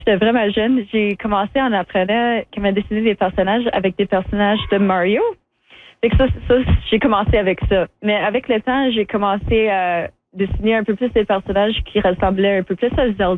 j'étais vraiment jeune, j'ai commencé en apprenant comment dessiner des personnages avec des personnages de Mario. Fait que ça, j'ai commencé avec ça. Mais avec le temps, j'ai commencé à dessiner un peu plus des personnages qui ressemblaient un peu plus à Zelda.